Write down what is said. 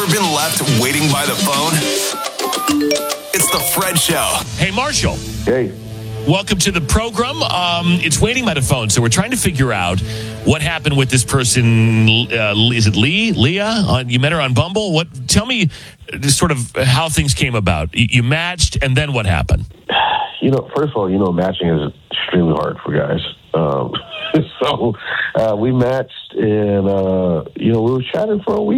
Ever been left waiting by the phone? It's the Fred Show. Hey, Marshall. Hey. Welcome to the program. It's waiting by the phone, so we're trying to figure out what happened with this person. Is it Leah? You met her on Bumble? Tell me sort of how things came about. You matched, and then what happened? First of all, matching is extremely hard for guys. So we matched, and we were chatting for a week.